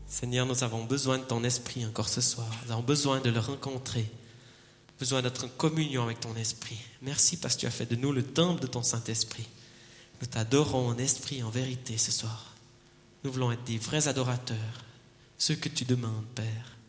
Seigneur, nous avons besoin de ton esprit encore ce soir. Nous avons besoin de le rencontrer. Besoin d'être en communion avec ton esprit. Merci parce que tu as fait de nous le temple de ton Saint-Esprit. Nous t'adorons en esprit et en vérité ce soir. Nous voulons être des vrais adorateurs. Ceux que tu demandes, Père.